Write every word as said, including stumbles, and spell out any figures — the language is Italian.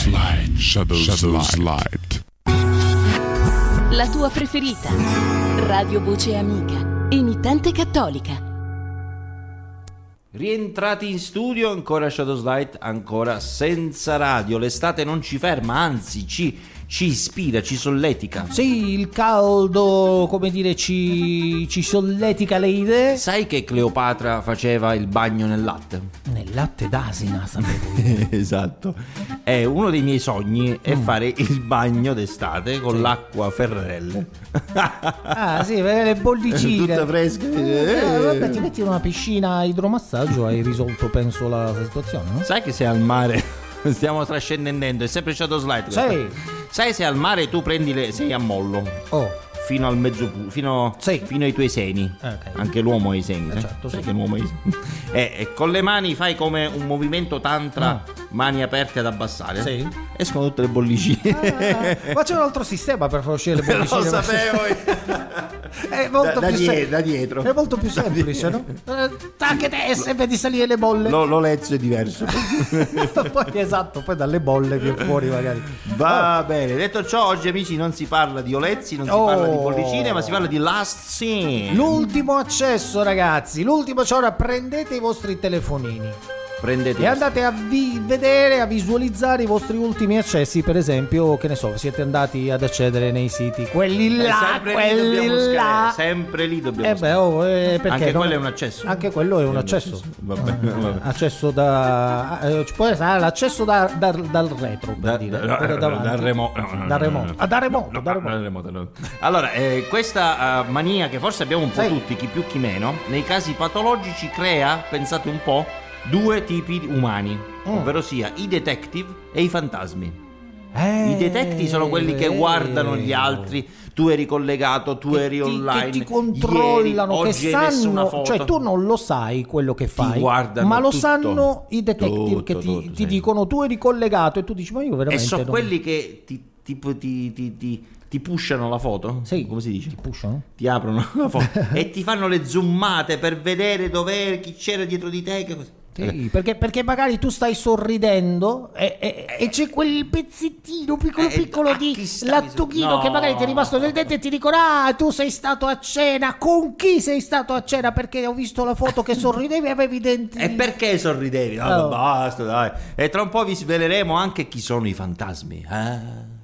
Slide. Shadow, Shadow Slide. La tua preferita. Radio Voce Amica. Emittente cattolica. Rientrati in studio, ancora Shadow Slide, ancora senza radio. L'estate non ci ferma, anzi ci, ci ispira, ci solletica. Sì, il caldo, come dire, ci, ci solletica le idee. Sai che Cleopatra faceva il bagno nel latte? Nel latte d'asina, sapevo io. Esatto. E uno dei miei sogni è mm. fare il bagno d'estate con sì. l'acqua Ferrelle. Ah sì, le bollicine tutte fresche. Eh, vabbè, ti metti in una piscina a idromassaggio, hai risolto penso la situazione, no? Sai che se al mare stiamo trascendendo, è sempre Shadow Slide. Sì. Sai se al mare tu prendi le sei a mollo. Oh. Fino al mezzo pu- fino, sì. fino ai tuoi seni. Okay. Anche l'uomo ha i seni. Eh, sai? certo, sai sì. che l'uomo ha i seni. e, e con le mani fai come un movimento tantra, mm. mani aperte ad abbassare. Sì. Escono tutte le bollicine. Ah, ma c'è un altro sistema per far uscire le bollicine. Lo sapevo. È molto da, più da, die- sem- da dietro. È molto più semplice, no? Anche te se vedi salire le bolle. Lo, l'olezzo è diverso. Poi esatto, poi dalle bolle viene fuori magari. Va oh. bene, detto ciò, oggi amici non si parla di olezzi, non si oh. parla di bollicine, ma si parla di last scene. L'ultimo accesso, ragazzi, l'ultimo, cioè ora prendete i vostri telefonini. Prendete e andate a vi- vedere, a visualizzare i vostri ultimi accessi, per esempio, che ne so, siete andati ad accedere nei siti quelli là, sempre quelli lì là, sempre lì dobbiamo eh beh, oh, eh, perché anche non... quello è un accesso, anche quello è un accesso, vabbè, vabbè. accesso da eh, può essere l'accesso da, da, dal retro, per da, dire, da, da, dal remoto, da remoto, ah, da remoto, da remoto. remoto no. Allora, eh, questa uh, mania che forse abbiamo un po' sì. tutti, chi più chi meno, nei casi patologici crea, pensate un po', due tipi umani, mm. ovvero sia i detective e i fantasmi. Eh, I detective sono quelli che eh, guardano gli altri, tu eri collegato, tu che eri ti, online, che ti controllano, ieri, che sanno, cioè tu non lo sai quello che fai, ma lo tutto, sanno i detective tutto, che ti, tutto, ti sì. dicono tu eri collegato e tu dici ma io veramente e sono non... quelli che ti tipo ti, ti, ti ti pushano la foto? Sì. Come si dice? Ti pushano? Ti aprono la foto e ti fanno le zoomate per vedere dov'è, chi c'era dietro di te, che cosa. Sì, perché, perché magari tu stai sorridendo e, e, e c'è quel pezzettino piccolo eh, piccolo di lattuchino no. che magari ti è rimasto nel dente e ti dicono ah tu sei stato a cena, con chi sei stato a cena, perché ho visto la foto che sorridevi e avevi i denti. E perché sorridevi? No, oh. Basta dai. E tra un po' vi sveleremo anche chi sono i fantasmi, eh?